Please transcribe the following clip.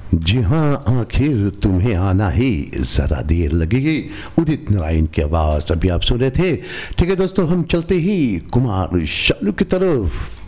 जी हाँ, आखिर तुम्हें आना ही ज़रा देर लगेगी। उदित नारायण की आवाज़ अभी आप सुन रहे थे। ठीक है दोस्तों, हम चलते ही कुमार शानू की तरफ।